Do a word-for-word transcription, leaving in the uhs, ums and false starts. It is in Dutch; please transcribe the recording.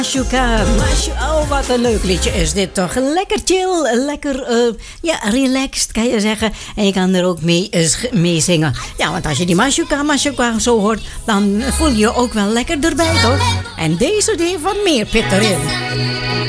Mashuka, Mashu, oh wat een leuk liedje is dit toch. Lekker chill, lekker uh, ja, relaxed kan je zeggen. En je kan er ook mee, uh, mee zingen. Ja, want als je die Mashuka, Mashuka zo hoort, dan voel je je ook wel lekker erbij toch. En deze die heeft wat meer pit erin.